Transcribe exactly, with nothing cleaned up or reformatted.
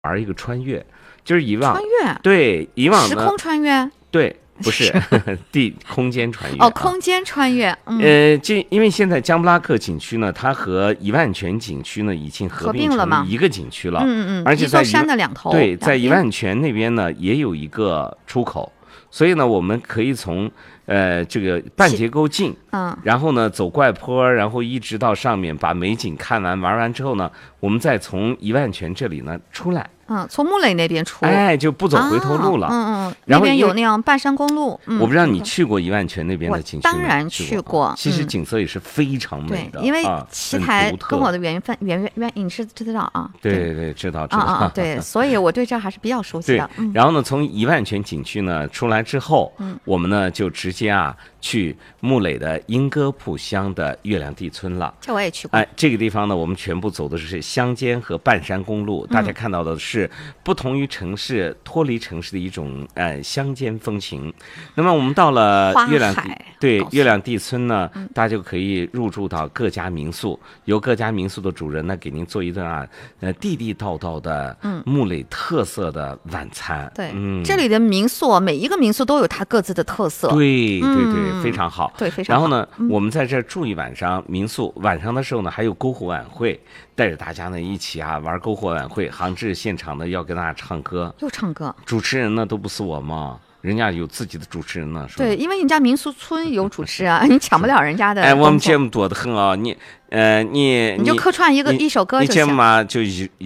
玩一个穿越，就是以往穿越， 对以往时空穿越， 对。不是地空间穿越哦，空间穿越。 嗯、呃，这因为现在江布拉克景区呢，它和怡万泉景区呢已经合并成一个景区了。 嗯嗯嗯， 而且在一座山的两头。 对，在怡万泉那边呢也有一个出口，所以呢，我们可以从呃这个半截沟进， 嗯， 然后呢走怪坡，然后一直到上面把美景看完玩完之后呢，我们再从怡万泉这里呢出来。 嗯，从木垒那边出， 哎，就不走回头路了。 啊、嗯嗯， 然后那边有那样半山公路。嗯、 我不知道你去过怡万泉那边的景区吗？ 当然去过。 啊、其实景色也是非常美的。 对，因为奇台跟我的缘分缘缘缘，你是知道啊？ 对对对，知道知道。 啊啊，对，所以我对这还是比较熟悉的。 对，然后呢，从怡万泉景区呢出来之后， 嗯， 我们呢就直接啊去木垒的英歌浦乡的月亮地村了。 这我也去过。 哎，这个地方呢，我们全部走的是乡间和半山公路，大家看到的是不同于城市、脱离城市的一种呃乡间风情。那么我们到了月亮地，对月亮地村呢， 嗯、 大家就可以入住到各家民宿，由各家民宿的主人呢给您做一顿啊呃地地道道的木垒特色的晚餐。 嗯、对、 嗯， 这里的民宿每一个民宿都有它各自的特色。 对对对、嗯，非常好。 对，非常好。 然后呢， 嗯、 我们在这儿住一晚上民宿，晚上的时候呢还有篝火晚会，带着大家呢一起啊玩篝火晚会。杭志现场呢要跟大家唱歌， 又唱歌， 主持人呢都不是我嘛，人家有自己的主持人呢。 对，因为人家民宿村有主持啊，你抢不了人家的。 哎，我们节目多得很啊，你呃你你就客串一个一首歌就行。 你节目嘛就一。